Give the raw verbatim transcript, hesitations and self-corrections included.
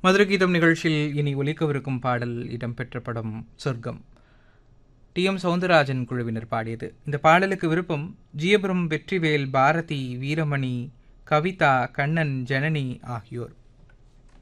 மதுரை கீதம் நிகழ்ச்சியில் இனி ஒலிக்கவிருக்கும் பாடல் இடம்பெற்ற படம் சொர்க்கம். டி எம் சவுந்தரராஜன் குழுவினர் பாடியது. இந்த பாடலுக்கு விருப்பம் ஜியபுரம் வெற்றிவேல், பாரதி, வீரமணி, கவிதா, கண்ணன், ஜனனி ஆகியோர்.